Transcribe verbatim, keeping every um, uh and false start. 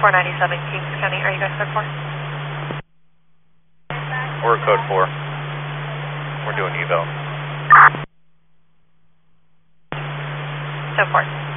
four ninety-seven, Kings County. Are you guys code four? We're code four. We're doing eval. So four.